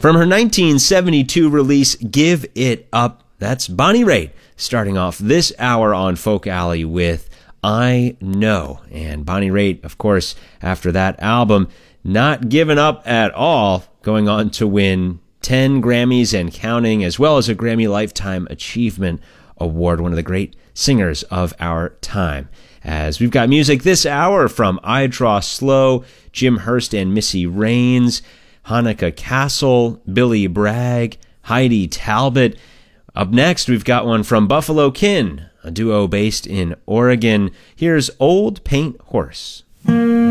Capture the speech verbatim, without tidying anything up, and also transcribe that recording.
From her nineteen seventy-two release, Give It Up, that's Bonnie Raitt, starting off this hour on Folk Alley with I Know. And Bonnie Raitt, of course, after that album, not giving up at all, going on to win ten Grammys and counting, as well as a Grammy Lifetime Achievement Award, one of the great singers of our time. As we've got music this hour from I Draw Slow, Jim Hurst and Missy Raines, Hanukkah Castle, Billy Bragg, Heidi Talbot. Up next, we've got one from Buffalo Kin, a duo based in Oregon. Here's Old Paint Horse.